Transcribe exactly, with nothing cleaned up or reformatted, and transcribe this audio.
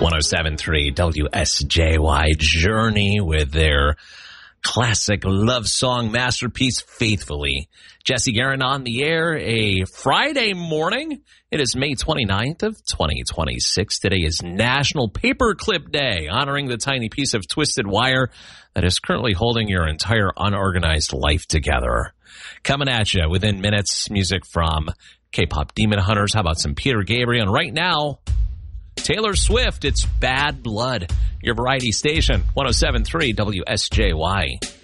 one oh seven point three W S J Y Journey with their classic love song masterpiece, Faithfully. Jesse Guerin on the air, a Friday morning. It is May twenty-ninth of twenty twenty-six. Today is National Paperclip Day, honoring the tiny piece of twisted wire that is currently holding your entire unorganized life together. Coming at you within minutes, music from K-pop Demon Hunters. How about some Peter Gabriel? And right now, Taylor Swift, it's Bad Blood. Your variety station, one oh seven point three W S J Y.